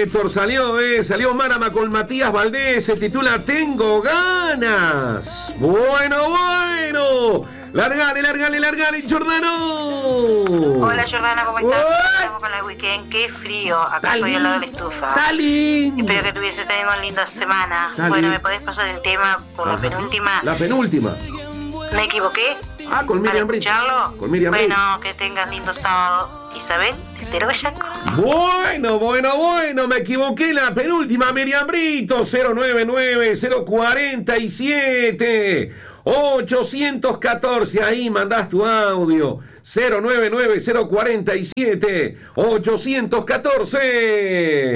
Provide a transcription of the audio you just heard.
Héctor, salió Marama con Matías Valdés, se titula Tengo ganas. Bueno. Largale, Giordano. Hola, Jordana, ¿cómo estás? Estamos con el weekend, qué frío. Acá estoy al lado de la estufa. Está lindo. Espero que tuviese tenido una linda semana. Bueno, ¿me podés pasar el tema por la penúltima? La penúltima. ¿Me equivoqué? Con Miriam Brito. ¿Escucharlo? Con Miriam Brito. Bueno, que tengas lindo sábado. Isabel, te espero bellaco. Bueno, me equivoqué, la penúltima, Miriam Brito, 099-047-814, ahí mandás tu audio, 099-047-814.